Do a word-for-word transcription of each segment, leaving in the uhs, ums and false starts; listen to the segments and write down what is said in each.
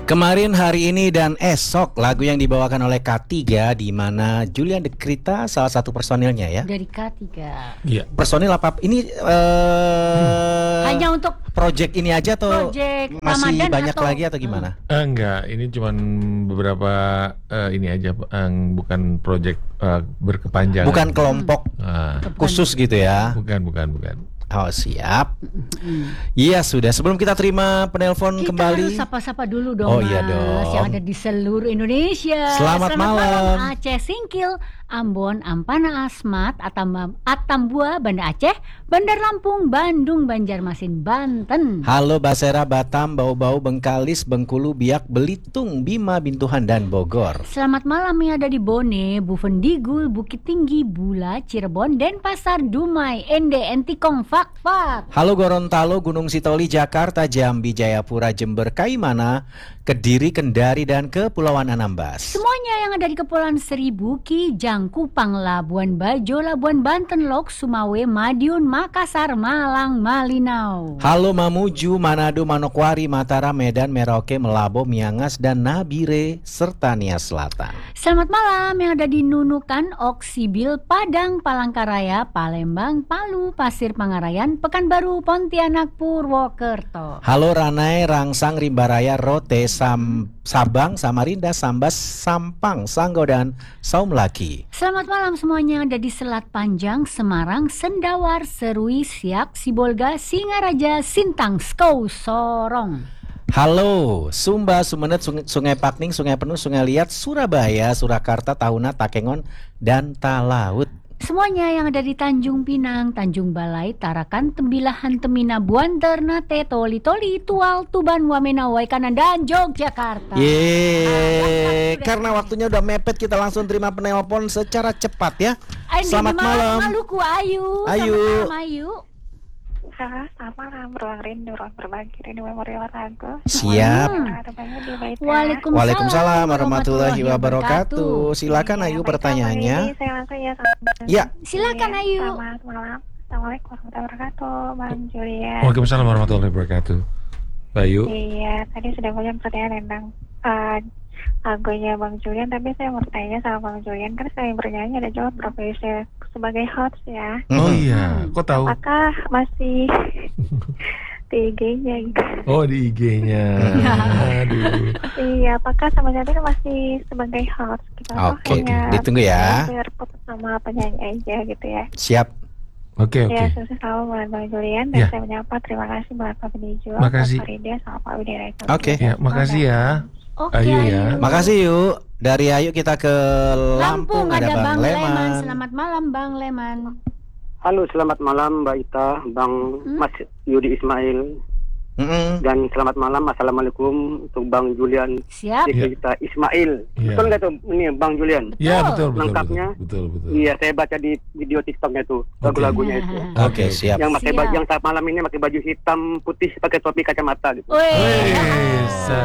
Kemarin, hari ini, dan esok lagu yang dibawakan oleh K tiga, di mana Julian De Krita salah satu personilnya ya. Dari K tiga. Iya. Personil apa? Ini uh, hanya untuk project ini aja atau project masih Ramadan banyak atau, lagi atau gimana? Uh, enggak, ini cuman beberapa uh, ini aja, uh, bukan project uh, berkepanjangan. Bukan kelompok uh, khusus gitu ya? Bukan, bukan, bukan. Oh siap. Iya sudah. Sebelum kita terima penelpon kita kembali, harus sapa-sapa dulu dong, oh, Mas, iya dong. yang ada di seluruh Indonesia. Selamat, Selamat malam. malam Aceh Singkil, Ambon, Ampana, Asmat, Atam, Atambua, Banda Aceh, Bandar Lampung, Bandung, Banjarmasin, Banten. Halo Basera, Batam, Bau-Bau, Bengkalis, Bengkulu, Biak, Belitung, Bima, Bintuhan, dan Bogor. Selamat malam yang ada di Bone, Buvendigul, Bukit Tinggi, Bula, Cirebon, Denpasar, Dumai, Ende, Entikong, Fak Fak. Halo Gorontalo, Gunung Sitoli, Jakarta, Jambi, Jayapura, Jember, Kaimana, Kediri, Kendari, dan Kepulauan Anambas. Semuanya yang ada di Kepulauan Seribu, Kijang, Kupang, Labuan Bajo, Labuan Banten, Lok, Sumawe, Madiun, Makassar, Malang, Malinau. Halo Mamuju, Manado, Manokwari, Mataram, Medan, Merauke, Melabo, Miangas, dan Nabire, serta Nias Selatan. Selamat malam yang ada di Nunukan, Oksibil, Padang, Palangkaraya, Palembang, Palu, Pasir Pangarayan, Pekanbaru, Pontianak, Purwokerto. Halo Ranai, Rangsang, Rimbaraya, Rote, Sam, Sabang, Samarinda, Sambas, Sampang, Sanggo, dan Saumlaki. Selamat malam semuanya yang ada di Selat Panjang, Semarang, Sendawar, Serui, Siak, Sibolga, Singaraja, Sintang, Skou, Sorong. Halo, Sumba, Sumeneb, Sungai, Sungai Pakning, Sungai Penuh, Sungai Liat, Surabaya, Surakarta, Tahuna, Takengon, dan Talaut. Semuanya yang ada di Tanjung Pinang, Tanjung Balai, Tarakan, Tembilahan, Temina, Buan Ternate, Toli Toli, Tual, Tuban, Wamena, Waikanan, dan Yogyakarta. Yeay, karena waktunya udah mepet, kita langsung terima penelpon secara cepat ya. Ay, Selamat malam. Maluku, Ayu. Ayu. Selamat malam, Ayu. Halo, selamat malam, ruang rindu, ruang berbagi, rindu memori lagu. Siap. Waalaikumsalam, Waalaikumsalam warahmatullahi wabarakatuh. Silakan Ayu pertanyaannya. Saya langsung ya, sama Ya. Silakan Ayu. Selamat malam. Assalamualaikum warahmatullahi wabarakatuh, Bang Julian. Waalaikumsalam warahmatullahi wabarakatuh. Bayu. Iya, tadi sudah punya pertanyaan tentang uh, lagunya Bang Julian, tapi saya mau tanya sama Bang Julian, kan saya bernyanyi ada juga profesi sebagai host ya. Oh iya, kok tahu? Apakah masih di I G-nya gitu? Oh di I G-nya. Aduh. Iya, apakah sama jadi masih sebagai host gitu? Oke, ditunggu ya. Biar putus sama penyanyi aja gitu ya. Siap. Oke, oke. Ya, sukses selalu buat Bang Julian dan Ya. saya menyapa terima kasih buat Pak Benijo, Makasih. Pak Farida, sama Pak Widya. Oke. Ya, makasih ya. Oke, Ayu Ayu. ya. Makasih yuk. Dari Ayu kita ke Lampung, Lampung ada Bang Leman. Leman. Selamat malam Bang Leman. Halo, selamat malam Mbak Ita, Bang Hmm? Mas Yudi Ismail, Mm-mm. dan selamat malam, assalamualaikum untuk Bang Julian Siap. Dekrita Ismail. Iya. Betul nggak tuh ini Bang Julian? Ya betul betul. Lengkapnya? Betul betul. betul. Iya, saya baca di video TikToknya tuh lagu-lagunya itu. Oke, siap. Yang pakai Siap. baju yang saat malam ini pakai baju hitam putih pakai topi kacamata gitu. Wih. Wih,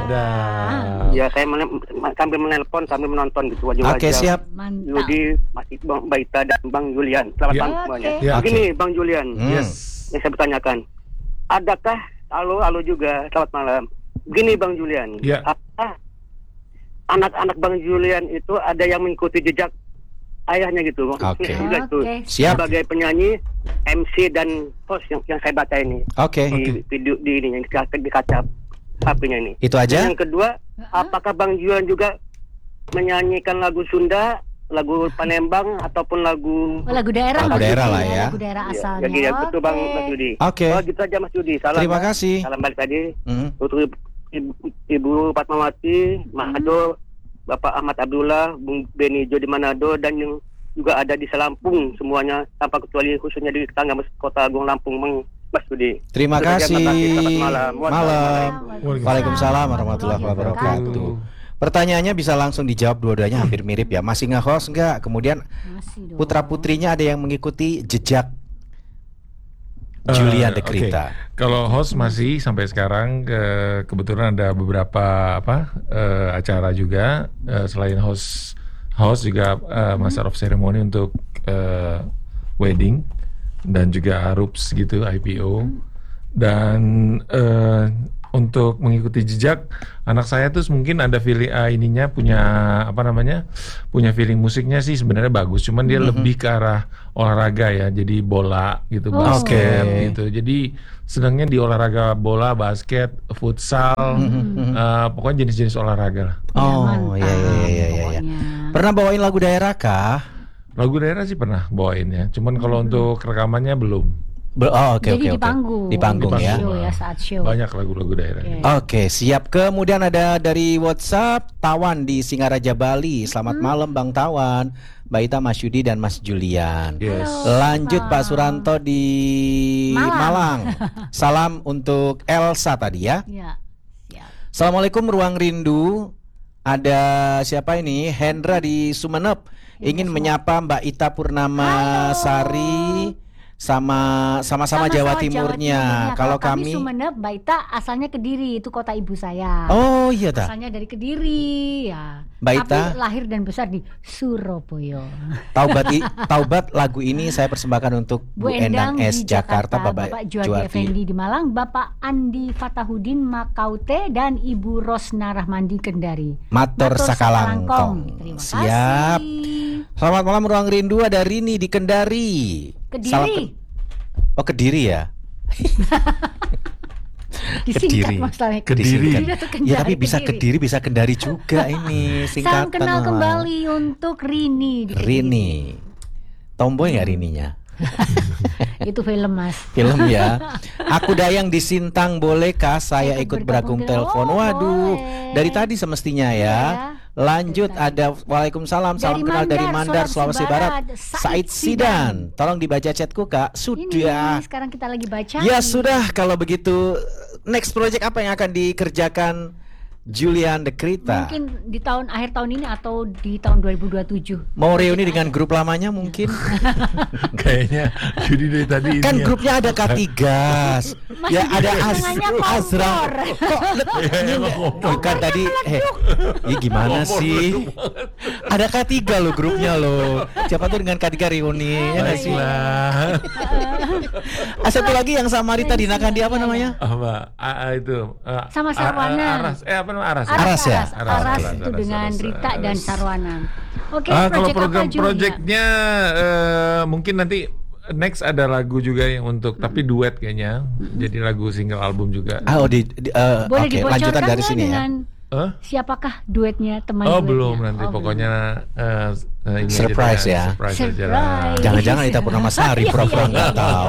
sadar. Ya, saya menel- sambil menelpon sambil menonton gitu wajah-wajah. Oke, siap. Mantap. Yudi, Mas Bang Mbak Ita dan Bang Julian. Selamat Ya. malam semuanya. Oke. Ya. Begini Bang Julian, Hmm. Yes. yang saya bertanyakan, adakah halo halo juga selamat malam. Begini Bang Julian, Ya. apakah anak-anak Bang Julian itu ada yang mengikuti jejak ayahnya gitu? Oke. Juga itu Oke. Siap. sebagai penyanyi, M C dan host yang, yang saya baca ini Oke. di video di ini di kaca, di kaca H P-nya ini. Itu Dan aja. yang kedua, apakah Bang Julian juga menyanyikan lagu Sunda, lagu Palembang ataupun lagu Oh, lagu daerah, Lagu Mas daerah Yudi lah ya. Lagu daerah Iya, asalnya. jadi ya betul Bang Oke. Mas Yudi. Oke. Oh, gitu aja Mas Yudi. Salam. Terima Bang. kasih. Salam balik tadi Mm. untuk Ibu, Ibu Fatmawati, Manado, Bapak Ahmad Abdullah, Bung Beni Jo di Manado, dan yang juga ada di Selampung semuanya tanpa kecuali khususnya di Tangga Kota Agung Lampung, Mang Mas Yudi. Terima Itu saja, kasih. terima kasih. Selamat malam. Malam. Waalaikumsalam. Waalaikumsalam warahmatullahi wabarakatuh. Pertanyaannya bisa langsung dijawab, dua-duanya hampir mirip ya. Masih nge-host enggak? Kemudian Masih dong. putra-putrinya ada yang mengikuti jejak Eh, Julian De oke. Krita. Kalau host masih sampai sekarang, ke- kebetulan ada beberapa apa eh, acara juga, eh, selain host host juga eh, master of ceremony untuk eh, wedding dan juga A R U P S gitu, I P O, dan eh, untuk mengikuti jejak anak saya tuh mungkin ada feeling uh, ininya punya apa namanya punya feeling musiknya sih sebenarnya bagus, cuman dia mm-hmm. lebih ke arah olahraga ya, jadi bola gitu, oh. basket okay. gitu, jadi senangnya di olahraga bola, basket, futsal, mm-hmm. uh, pokoknya jenis-jenis olahraga lah. Oh iya iya iya iya. Ya. Pernah bawain lagu daerah kah? Lagu daerah sih pernah bawain ya, cuman kalau hmm. untuk rekamannya belum. Be- oh, oke okay, Jadi oke di panggung, di panggung di ya. Show ya saat show. Banyak lagu-lagu daerah. Oke, okay. okay, siap. Kemudian ada dari WhatsApp Tawan di Singaraja Bali. Selamat hmm. malam Bang Tawan, Mbak Ita, Mas Yudi dan Mas Julian. Yes. Halo, lanjut Bang. Pak Suranto di Malang. Malang. Salam untuk Elsa tadi ya. Ya. Ya. Assalamualaikum Ruang Rindu. Ada siapa ini? Hendra di Sumeneb. Ingin menyapa Mbak Ita Purnama Sari sama sama-sama Jawa, Jawa Timurnya. Timurnya. Kalau kami kami Sumeneb, Mbak Ita asalnya Kediri, itu kota ibu saya. Oh iya dah. Asalnya dari Kediri ya. Mbak Ita tapi lahir dan besar di Surabaya. Taubat Taubat lagu ini saya persembahkan untuk Bu, Bu Endang, Endang S Jakarta, Jakarta Bapak, Bapak Juwadi Effendi di Malang, Bapak Andi Fatahudin Makaute dan Ibu Rosna Rahmandi Kendari. Matur Sakalangkong. Terima Siap. kasih. Selamat malam Ruang Rindu, ada Rini di Kendari. Kediri. Ke... Oh Kediri ya. Disingkat masalahnya. Kediri. Kediri. Ya tapi bisa Kediri, bisa Kendari juga ini singkatan. Salam kenal lah. kembali untuk Rini. Rini. Tomboy nggak Rininya? Itu film Mas. Film ya. Aku Dayang di Sintang, bolehkah saya ikut bergabung telepon? Oh, Waduh, boleh. Dari tadi semestinya ya. Ya. Lanjut ada Waalaikumsalam, salam kenal Mandar, dari Mandar, Sulawesi Barat, Said Sidan. Tolong dibaca chatku Kak. Sudah. Ini, sekarang kita lagi baca. Ya sudah, kalau begitu next project apa yang akan dikerjakan Julian Dekrita? Mungkin di tahun akhir tahun ini atau di tahun dua ribu dua puluh tujuh. Mau reuni dengan grup lamanya mungkin? Kayaknya Judi dari tadi ini kan ya. grupnya ada Katigas. Ya ada Azra. Kok bukan tadi eh ya gimana sih? Ada K tiga loh grupnya loh. Siapa tuh dengan K tiga reuni ya nggak sih? Ah, satu lagi yang sama Rita Dina Kandi apa namanya? Apa? Ah, itu. Uh, sama Sarwana. Aras. Eh apa namanya Aras? Aras, Aras ya? Aras, Aras, Aras itu Aras, dengan Aras, Rita Aras. Dan Sarwana. Oke, ah, project kalau program apa projectnya uh, mungkin nanti next ada lagu juga yang untuk hmm. tapi duet kayaknya. Hmm. Jadi lagu single album juga. Ah, oh di, di uh, boleh okay, dibocorkan lanjutan dari sini dengan ya. Huh? Siapakah duetnya teman Oh duetnya? belum nanti oh, pokoknya uh, ini surprise aja, ya. Surprise, surprise. aja lah. Jangan-jangan Ita Purnama Sari pura-pura nggak tahu.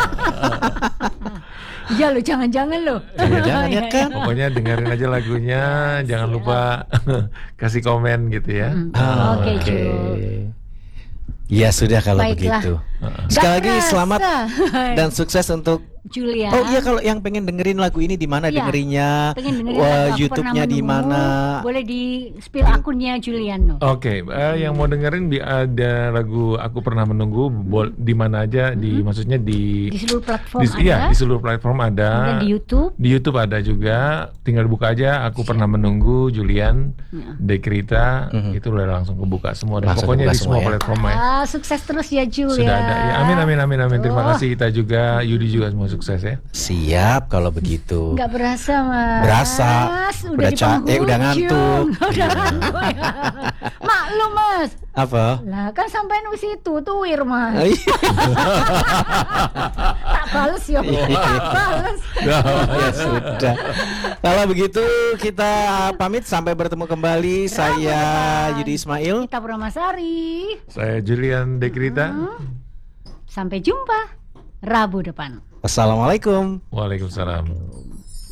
Iya lo, jangan-jangan lo. Jangan-jangan ya kan. Pokoknya dengerin aja lagunya, jangan lupa kasih komen gitu ya. Hmm. Oh, Oke, okay, okay. Ya sudah kalau baiklah. Begitu. Uh-uh. Sekali lagi selamat dan sukses untuk Julia. Oh iya, kalau yang pengen dengerin lagu ini di mana ya, dengerinnya? Pengen dengerin Wah, lagu YouTube-nya di mana? Boleh di spill akunnya Julian. Oke, okay, uh, yang mau dengerin di, ada lagu Aku Pernah Menunggu bol, di mana aja di hmm. maksudnya di di seluruh platform di, ada. Iya, di seluruh platform ada. Dan di YouTube. Di YouTube ada juga. Tinggal buka aja Aku Pernah Menunggu Julian ya. Dekrita mm-hmm. itu udah langsung kebuka semua. Dan pokoknya di semua ya. Platform ya. Ah, sukses terus ya Julian. Sudah ada. Ya, amin amin amin amin. Terima oh. kasih kita juga, Yudi juga semua sukses ya. Siap kalau begitu. Nggak berasa Mas. Berasa. Udah, udah di ca- eh udah ngantuk. Udah ngantuk ya. Maklum Mas. Apa? Lah kan sampai di situ tuwir Mas. Tak bales ya. Tak bales. Ya sudah. Kalau begitu kita pamit sampai bertemu kembali. Rabu Saya depan. Yudi Ismail. Kita Purnama Sari. Saya Julian Dekrita. Hmm. Sampai jumpa Rabu depan. Assalamualaikum. Waalaikumsalam.